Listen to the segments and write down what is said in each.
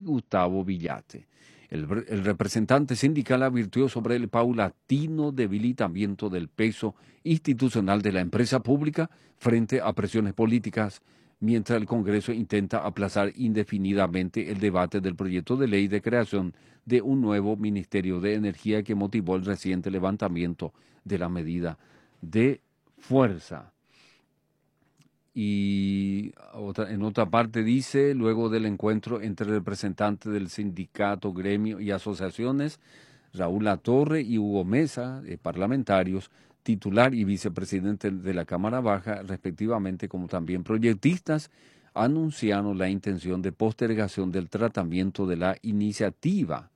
Gustavo Villate. El representante sindical advirtió sobre el paulatino debilitamiento del peso institucional de la empresa pública frente a presiones políticas, mientras el Congreso intenta aplazar indefinidamente el debate del proyecto de ley de creación de un nuevo Ministerio de Energía que motivó el reciente levantamiento de la medida de fuerza. Y en otra parte dice, luego del encuentro entre representantes del sindicato, gremio y asociaciones, Raúl Latorre y Hugo Mesa, parlamentarios, titular y vicepresidente de la Cámara Baja, respectivamente, como también proyectistas, anunciaron la intención de postergación del tratamiento de la iniciativa.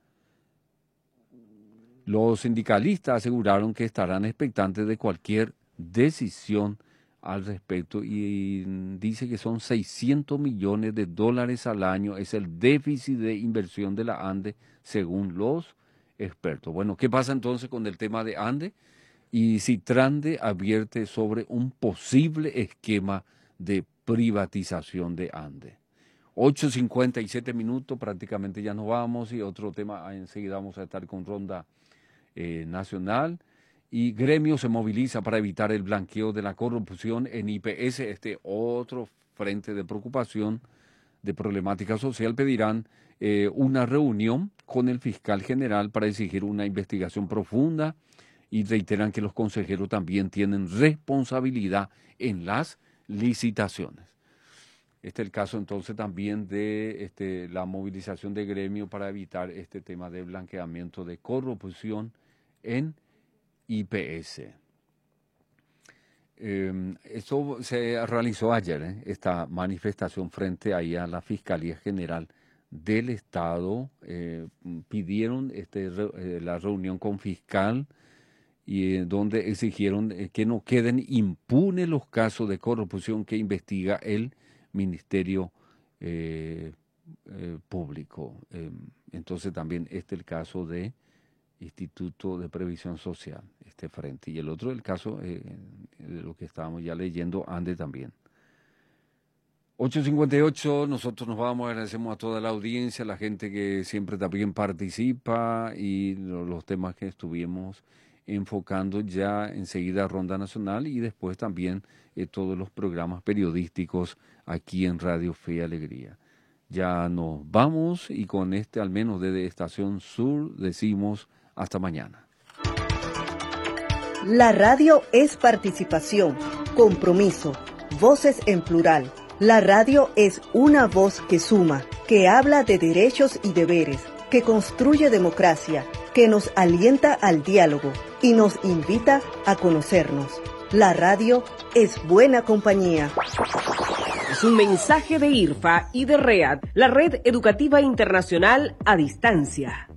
Los sindicalistas aseguraron que estarán expectantes de cualquier decisión al respecto y dice que son $600 millones al año, es el déficit de inversión de la ANDE según los expertos. Bueno, ¿qué pasa entonces con el tema de ANDE? Y si Trande advierte sobre un posible esquema de privatización de ANDE. 8:57, prácticamente ya nos vamos y otro tema, enseguida vamos a estar con ronda nacional. Y gremio se moviliza para evitar el blanqueo de la corrupción en IPS, otro frente de preocupación de problemática social. Pedirán una reunión con el fiscal general para exigir una investigación profunda y reiteran que los consejeros también tienen responsabilidad en las licitaciones. Este es el caso entonces también de la movilización de gremio para evitar este tema de blanqueamiento de corrupción en IPS. Esto se realizó ayer, esta manifestación frente ahí a la Fiscalía General del Estado. Pidieron la reunión con fiscal y donde exigieron que no queden impunes los casos de corrupción que investiga el Ministerio Público. Entonces también es el caso de Instituto de Previsión Social, frente. Y el otro, el caso de lo que estábamos ya leyendo, ANDE también. 8:58, nosotros nos vamos, agradecemos a toda la audiencia, la gente que siempre también participa y los temas que estuvimos enfocando ya enseguida Ronda Nacional y después también todos los programas periodísticos aquí en Radio Fe y Alegría. Ya nos vamos y con al menos desde Estación Sur, decimos hasta mañana. La radio es participación, compromiso, voces en plural. La radio es una voz que suma, que habla de derechos y deberes, que construye democracia, que nos alienta al diálogo y nos invita a conocernos. La radio es buena compañía. Es un mensaje de IRFA y de READ, la Red Educativa Internacional a Distancia.